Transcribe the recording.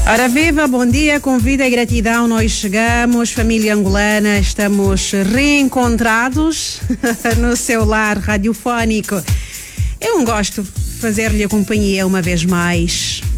Ora viva, bom dia, com vida e gratidão nós chegamos, família angolana, estamos reencontrados no seu lar radiofónico. É um gosto fazer-lhe a companhia uma vez mais.